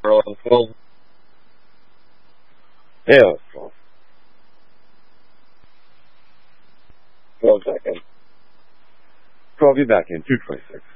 12. Yeah, 12. 12 seconds. 12, be back in 226.